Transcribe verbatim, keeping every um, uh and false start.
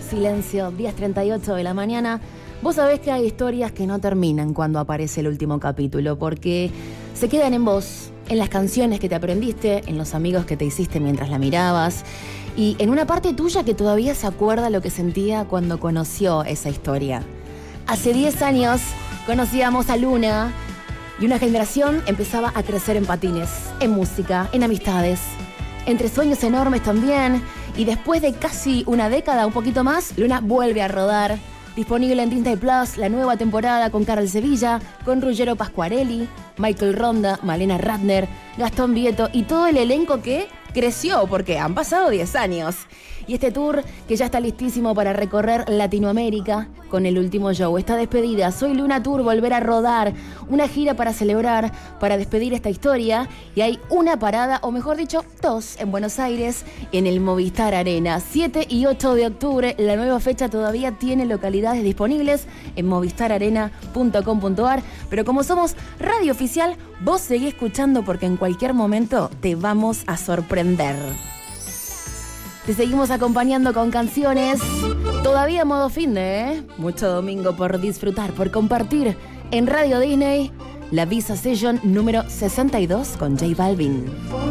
silencio, diez treinta y ocho de la mañana. Vos sabés que hay historias que no terminan cuando aparece el último capítulo, porque se quedan en vos, en las canciones que te aprendiste, en los amigos que te hiciste mientras la mirabas, y en una parte tuya que todavía se acuerda lo que sentía cuando conoció esa historia. Hace diez años conocíamos a Luna y una generación empezaba a crecer en patines, en música, en amistades, entre sueños enormes también. Y después de casi una década, un poquito más, Luna vuelve a rodar. Disponible en Disney Plus, la nueva temporada con Carol Sevilla, con Ruggero Pasquarelli, Michael Ronda, Malena Ratner, Gastón Vieto y todo el elenco que creció porque han pasado diez años. Y este tour que ya está listísimo para recorrer Latinoamérica con el último show. Esta despedida, Soy Luna Tour, volver a rodar. Una gira para celebrar, para despedir esta historia. Y hay una parada, o mejor dicho, dos en Buenos Aires, en el Movistar Arena. siete y ocho de octubre, la nueva fecha todavía tiene localidades disponibles en movistar arena punto com punto ar. Pero como somos radio oficial, vos seguís escuchando porque en cualquier momento te vamos a sorprender. Te seguimos acompañando con canciones, todavía en modo finde, ¿eh? Mucho domingo por disfrutar, por compartir en Radio Disney, la Visa Session número sesenta y dos con J Balvin.